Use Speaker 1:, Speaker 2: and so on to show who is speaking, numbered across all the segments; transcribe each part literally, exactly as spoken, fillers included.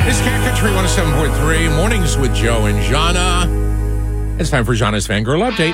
Speaker 1: It's Cat Country one oh seven point three, Mornings with Joe and Jana. It's time for Jana's Fangirl Update.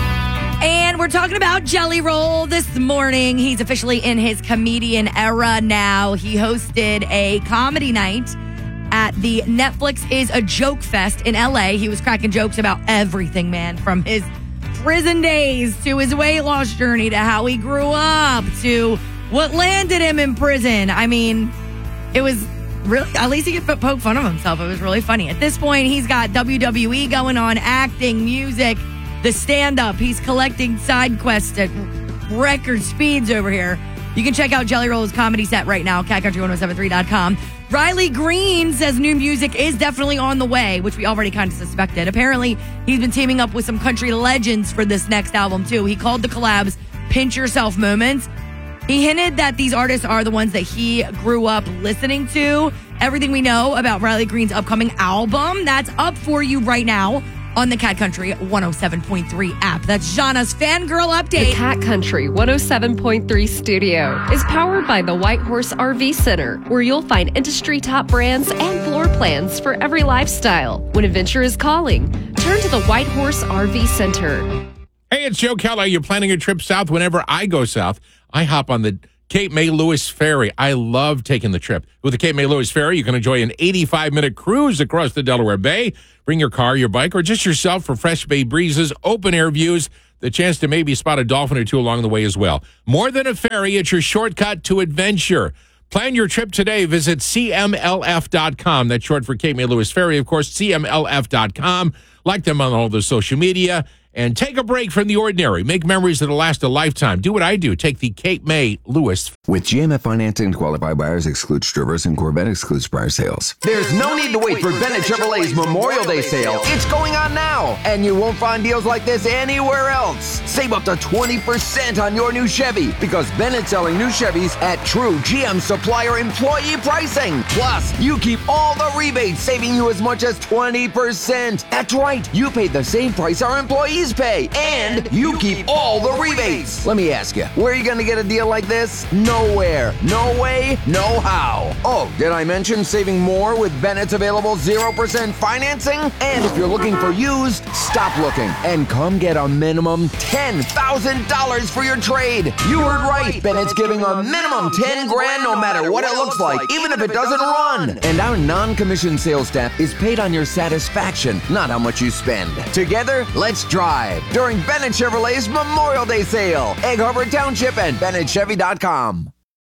Speaker 2: And we're talking about Jelly Roll this morning. He's officially in his comedian era now. He hosted a comedy night at the Netflix Is a Joke Fest in L A. He was cracking jokes about everything, man, from his prison days to his weight loss journey to how he grew up to what landed him in prison. I mean, it was really, at least he could poke fun of himself. It was really funny. At this point, he's got W W E going on, acting, music, the stand-up. He's collecting side quests at record speeds over here. You can check out Jelly Roll's comedy set right now, cat country ten seventy-three dot com. Riley Green says new music is definitely on the way, which we already kind of suspected. Apparently, he's been teaming up with some country legends for this next album, too. He called the collabs Pinch Yourself moments. He hinted that these artists are the ones that he grew up listening to. Everything we know about Riley Green's upcoming album, that's up for you right now on the Cat Country one oh seven point three app. That's Jana's Fangirl Update.
Speaker 3: The Cat Country one oh seven point three studio is powered by the White Horse R V Center, where you'll find industry top brands and floor plans for every lifestyle. When adventure is calling, turn to the White Horse R V Center.
Speaker 1: Hey, it's Joe Kelly. You're planning a trip south. Whenever I go south, I hop on the Cape May Lewis Ferry. I love taking the trip. With the Cape May Lewis Ferry, you can enjoy an eighty-five minute cruise across the Delaware Bay. Bring your car, your bike, or just yourself for fresh bay breezes, open air views, the chance to maybe spot a dolphin or two along the way as well. More than a ferry, it's your shortcut to adventure. Plan your trip today. Visit C M L F dot com. That's short for Cape May Lewis Ferry. Of course, C M L F dot com. Like them on all the social media. And take a break from the ordinary. Make memories that'll last a lifetime. Do what I do. Take the Cape May Lewis.
Speaker 4: With G M F financing, qualified buyers excludes Traverse and Corvette excludes prior sales. There's no need to wait for Bennett Chevrolet's Memorial Day sale. It's going on now, and you won't find deals like this anywhere else. Save up to twenty percent on your new Chevy because Bennett's selling new Chevys at true G M supplier employee pricing. Plus, you keep all the rebates, saving you as much as twenty percent. That's right. You pay the same price our employees pay, and you keep all the rebates. Let me ask you, where are you going to get a deal like this? Nowhere. No way, no how. Oh, did I mention saving more with Bennett's available zero percent financing? And if you're looking for used, stop looking and come get a minimum ten thousand dollars for your trade. You heard right. Bennett's giving a minimum ten grand no matter what it looks like, even if it doesn't run. And our non-commissioned sales staff is paid on your satisfaction, not how much you spend. Together, let's drive during Bennett Chevrolet's Memorial Day sale. Egg Harbor Township and Bennett Chevy dot com.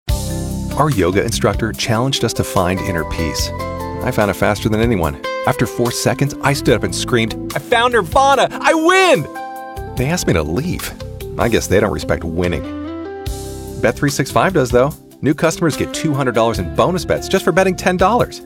Speaker 5: Our yoga instructor challenged us to find inner peace. I found it faster than anyone. After four seconds, I stood up and screamed, "I found Nirvana! I win!" They asked me to leave. I guess they don't respect winning. Bet three sixty-five does, though. New customers get two hundred dollars in bonus bets just for betting ten dollars.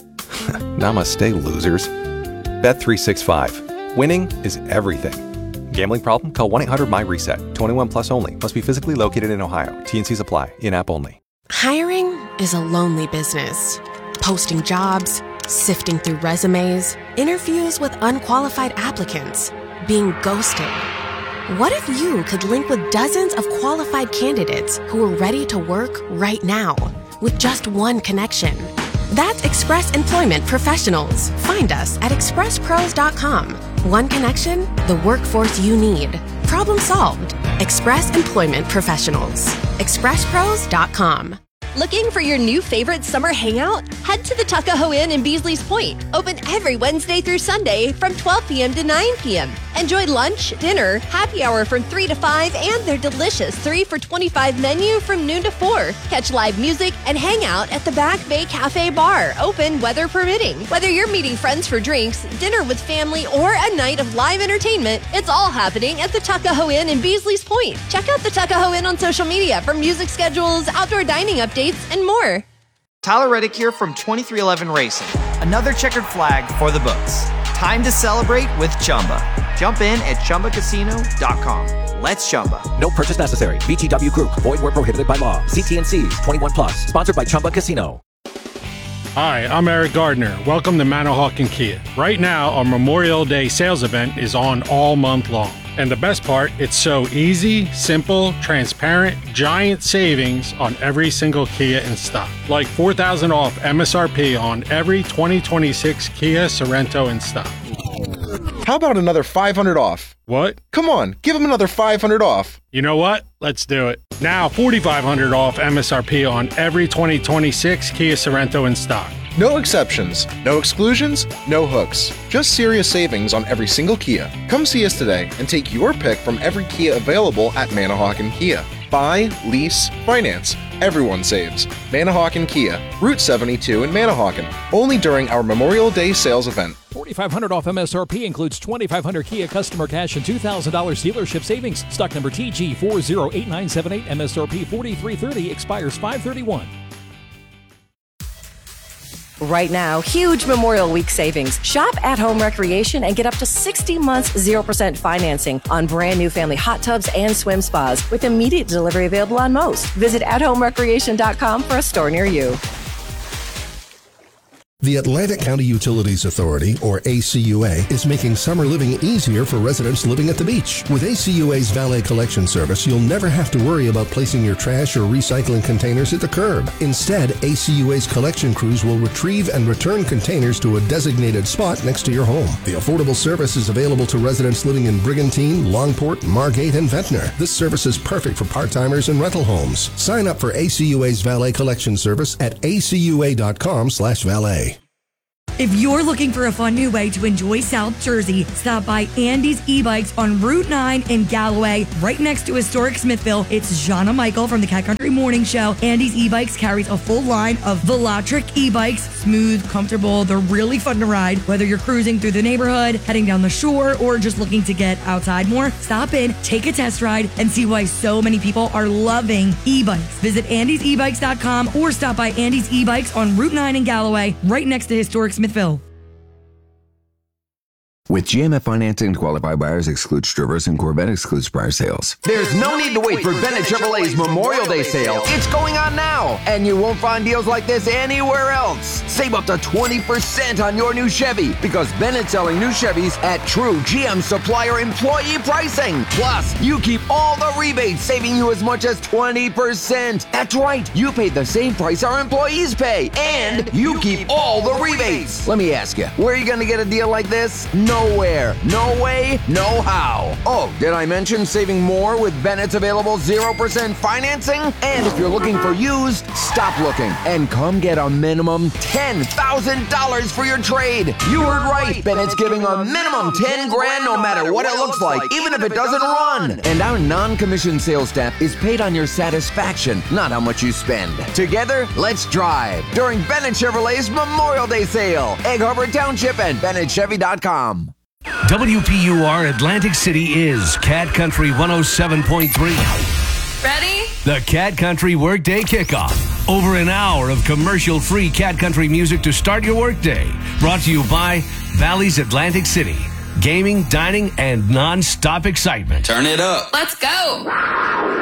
Speaker 5: Namaste, losers. Bet three sixty-five. Winning is everything. Gambling problem? Call one eight hundred my reset. twenty-one plus only. Must be physically located in Ohio. T N Cs apply. In-app only.
Speaker 6: Hiring is a lonely business. Posting jobs, sifting through resumes, interviews with unqualified applicants, being ghosted. What if you could link with dozens of qualified candidates who are ready to work right now with just one connection? That's Express Employment Professionals. Find us at express pros dot com. One connection, the workforce you need. Problem solved. Express Employment Professionals. express pros dot com.
Speaker 7: Looking for your new favorite summer hangout? Head to the Tuckahoe Inn in Beasley's Point. Open every Wednesday through Sunday from twelve p.m. to nine p.m. Enjoy lunch, dinner, happy hour from three to five, and their delicious three for twenty-five menu from noon to four. Catch live music and hang out at the Back Bay Cafe Bar, open weather permitting. Whether you're meeting friends for drinks, dinner with family, or a night of live entertainment, it's all happening at the Tuckahoe Inn in Beasley's Point. Check out the Tuckahoe Inn on social media for music schedules, outdoor dining updates, and more.
Speaker 8: Tyler Reddick here from twenty-three eleven Racing. Another checkered flag for the books. Time to celebrate with Chumba. Jump in at chumba casino dot com. Let's Chumba.
Speaker 9: No purchase necessary. V G W Group. Void where prohibited by law. See T N Cs. twenty-one plus. Sponsored by Chumba Casino.
Speaker 10: Hi, I'm Eric Gardner. Welcome to Manahawkin Kia. Right now, our Memorial Day sales event is on all month long. And the best part, it's so easy, simple, transparent, giant savings on every single Kia in stock. Like four thousand dollars off M S R P on every twenty twenty-six Kia Sorento in stock.
Speaker 11: How about another five hundred dollars off?
Speaker 10: What?
Speaker 11: Come on, give him another five hundred dollars off.
Speaker 10: You know what? Let's do it. Now forty-five hundred dollars off M S R P on every twenty twenty-six Kia Sorento in stock.
Speaker 11: No exceptions, no exclusions, no hooks. Just serious savings on every single Kia. Come see us today and take your pick from every Kia available at Manahawkin Kia. Buy, lease, finance. Everyone saves. Manahawkin Kia, Route seventy-two in Manahawkin. Only during our Memorial Day sales event.
Speaker 12: forty-five hundred dollars off M S R P includes twenty-five hundred Kia customer cash and two thousand dollars dealership savings. Stock number T G four zero eight nine seven eight, M S R P forty-three thirty, expires five thirty-one.
Speaker 13: Right now, huge Memorial Week savings. Shop At Home Recreation and get up to sixty months zero percent financing on brand new family hot tubs and swim spas with immediate delivery available on most. Visit at home recreation dot com for a store near you.
Speaker 14: The Atlantic County Utilities Authority, or A C U A, is making summer living easier for residents living at the beach. With A C U A's valet collection service, you'll never have to worry about placing your trash or recycling containers at the curb. Instead, A C U A's collection crews will retrieve and return containers to a designated spot next to your home. The affordable service is available to residents living in Brigantine, Longport, Margate, and Ventnor. This service is perfect for part-timers and rental homes. Sign up for A C U A's valet collection service at A C U A dot com slash valet.
Speaker 2: If you're looking for a fun new way to enjoy South Jersey, stop by Andy's E-Bikes on Route nine in Galloway, right next to historic Smithville. It's Jana Michael from the Cat Country Morning Show. Andy's E-Bikes carries a full line of Velotric e-bikes. Smooth, comfortable, they're really fun to ride. Whether you're cruising through the neighborhood, heading down the shore, or just looking to get outside more, stop in, take a test ride, and see why so many people are loving e-bikes. Visit andys e bikes dot com or stop by Andy's E-Bikes on Route nine in Galloway, right next to historic Smithville.
Speaker 4: With G M F financing, qualified buyers excludes Traverse and Corvette excludes prior sales. There's no need to wait for Bennett Chevrolet's Memorial Day sale. It's going on now, and you won't find deals like this anywhere else. Save up to twenty percent on your new Chevy because Bennett's selling new Chevys at true G M supplier employee pricing. Plus, you keep all the rebates, saving you as much as twenty percent. That's right, you pay the same price our employees pay, and you keep all the rebates. Let me ask you, where are you going to get a deal like this? Nowhere. No way, no how. Oh, did I mention saving more with Bennett's available zero percent financing? And if you're looking for used, stop looking and come get a minimum ten thousand dollars for your trade. You heard right. Bennett's giving a minimum ten grand no matter what it looks like, even if it doesn't run. And our non-commissioned sales staff is paid on your satisfaction, not how much you spend. Together, let's drive during Bennett Chevrolet's Memorial Day sale. Egg Harbor Township and Bennett Chevy dot com.
Speaker 15: W P U R Atlantic City is Cat Country one oh seven point three.
Speaker 16: Ready?
Speaker 15: The Cat Country Workday Kickoff. Over an hour of commercial-free Cat Country music to start your workday. Brought to you by Valley's Atlantic City. Gaming, dining, and non-stop excitement.
Speaker 16: Turn it up. Let's go.